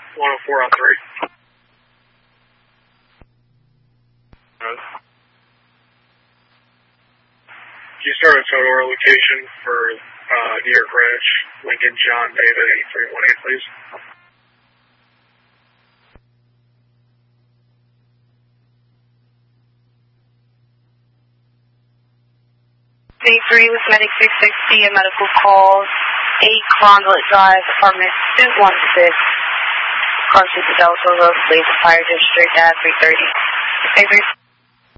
104 on 3. Can you start a total location for New York Greenwich, Lincoln John David 8318, please? C3 with Medic 360, a medical call, 8 Conduit Drive, apartment 216, Car Super Delta Road, please, Fire District at 330.